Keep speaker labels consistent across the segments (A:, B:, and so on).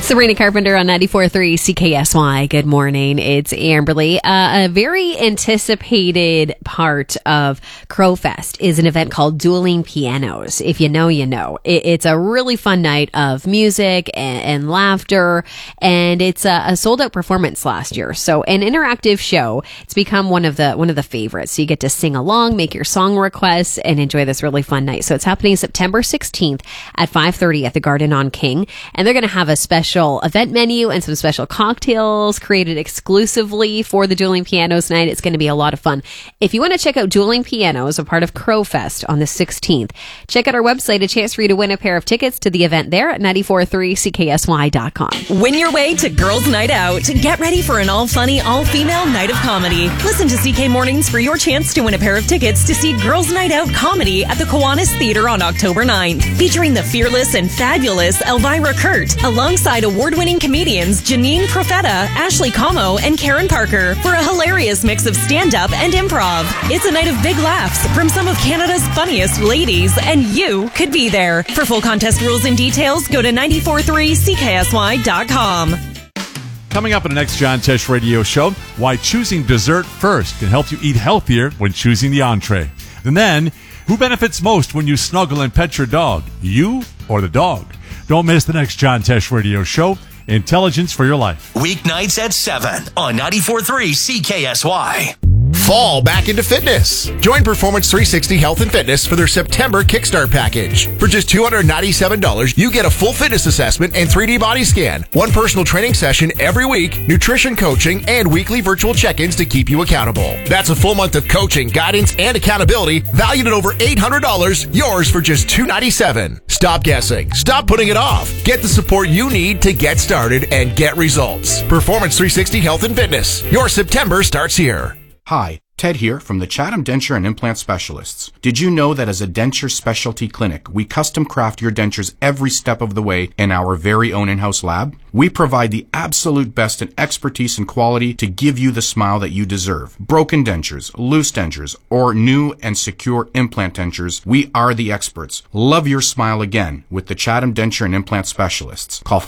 A: Sabrina Carpenter on 94.3 CKSY. Good morning. It's Amberly. A very anticipated part of Crowfest is an event called Dueling Pianos. If you know, you know. It's a really fun night of music and laughter, and it's a sold-out performance last year. So an interactive show. It's become one of the favorites. So you get to sing along, make your song requests, and enjoy this really fun night. So it's happening September 16th at 5:30 at the Garden on King, and they're going to have a special event menu and some special cocktails created exclusively for the Dueling Pianos night. It's going to be a lot of fun. If you want to check out Dueling Pianos, a part of Crowfest on the 16th, check out our website, a chance for you to win a pair of tickets to the event there at 943CKSY.com.
B: Win your way to Girls Night Out. Get ready for an all-funny, all-female night of comedy. Listen to CK Mornings for your chance to win a pair of tickets to see Girls Night Out comedy at the Kiwanis Theater on October 9th, featuring the fearless and fabulous Elvira Kurt, alongside award-winning comedians Janine Profeta, Ashley Como, and Karen Parker for a hilarious mix of stand-up and improv. It's a night of big laughs from some of Canada's funniest ladies, and you could be there. For full contest rules and details, go to 943CKSY.com.
C: Coming up in the next John Tesh radio show, why choosing dessert first can help you eat healthier when choosing the entree. And then, who benefits most when you snuggle and pet your dog, you or the dog? Don't miss the next John Tesh radio show, Intelligence for Your Life.
D: Weeknights at 7 on 94.3 CKSY.
E: Fall back into fitness. Join Performance 360 Health and Fitness for their September Kickstart package. For just $297, you get a full fitness assessment and 3D body scan, one personal training session every week, nutrition coaching, and weekly virtual check-ins to keep you accountable. That's a full month of coaching, guidance, and accountability valued at over $800, yours for just $297. Stop guessing. Stop putting it off. Get the support you need to get started and get results. Performance 360 Health and Fitness. Your September starts here.
F: Hi, Ted here from the Chatham Denture and Implant Specialists. Did you know that as a denture specialty clinic, we custom craft your dentures every step of the way in our very own in-house lab? We provide the absolute best in expertise and quality to give you the smile that you deserve. Broken dentures, loose dentures, or new and secure implant dentures, we are the experts. Love your smile again with the Chatham Denture and Implant Specialists. Call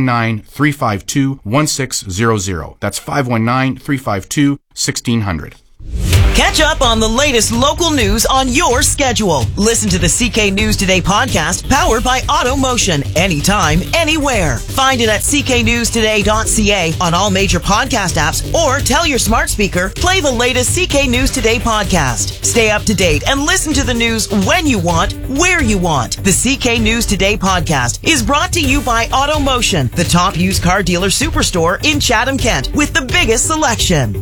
F: 519-352-1600. That's 519-352-1600.
G: Catch up on the latest local news on your schedule. Listen to the CK News Today podcast, powered by AutoMotion, anytime, anywhere. Find it at cknewstoday.ca on all major podcast apps, or tell your smart speaker, play the latest CK News Today podcast. Stay up to date and listen to the news when you want, where you want. The CK News Today podcast is brought to you by AutoMotion, the top used car dealer superstore in Chatham, Kent, with the biggest selection.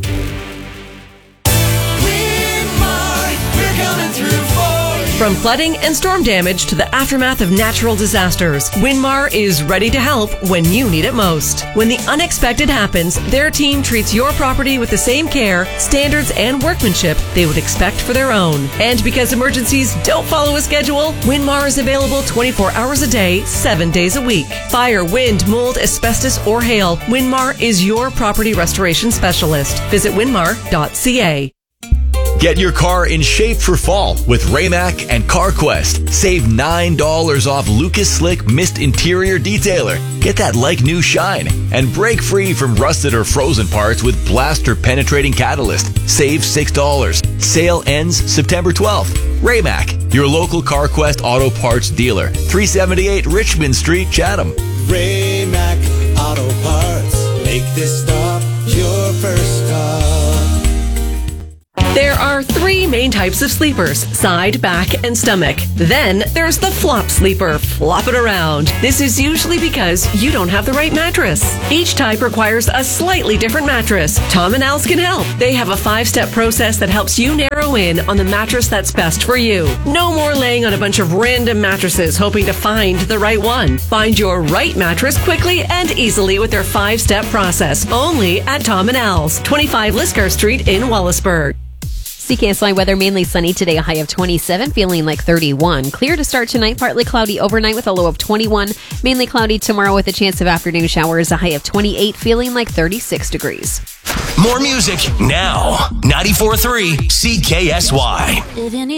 B: From flooding and storm damage to the aftermath of natural disasters, Winmar is ready to help when you need it most. When the unexpected happens, their team treats your property with the same care, standards, and workmanship they would expect for their own. And because emergencies don't follow a schedule, Winmar is available 24 hours a day, 7 days a week. Fire, wind, mold, asbestos, or hail, Winmar is your property restoration specialist. Visit winmar.ca.
D: Get your car in shape for fall with Raymac and CarQuest. Save $9 off Lucas Slick Mist Interior Detailer. Get that like-new shine. And break free from rusted or frozen parts with Blaster Penetrating Catalyst. Save $6. Sale ends September 12th. Raymac, your local CarQuest auto parts dealer. 378 Richmond Street, Chatham.
H: Raymac Auto Parts. Make this stop your first stop.
B: There are three main types of sleepers: side, back, and stomach. Then there's the flop sleeper. Flop it around. This is usually because you don't have the right mattress. Each type requires a slightly different mattress. Tom and Al's can help. They have a 5-step process that helps you narrow in on the mattress that's best for you. No more laying on a bunch of random mattresses hoping to find the right one. Find your right mattress quickly and easily with their 5-step process. Only at Tom and Al's, 25 Liscar Street in Wallaceburg.
A: CKSY weather, mainly sunny today, a high of 27, feeling like 31. Clear to start tonight, partly cloudy overnight with a low of 21. Mainly cloudy tomorrow with a chance of afternoon showers, a high of 28, feeling like 36 degrees.
D: More music now. 94.3 CKSY.